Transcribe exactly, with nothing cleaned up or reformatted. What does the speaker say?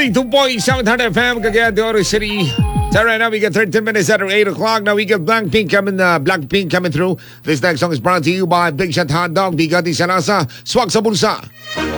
ninety-two point seven F M, Cagayan de Oro City. So right now we get thirteen minutes after eight o'clock. Now we get Blackpink coming, uh, Blackpink coming through. This next song is brought to you by Big Shot Hot Dog, Bigati sa Lasa, Swak sa Bulsa.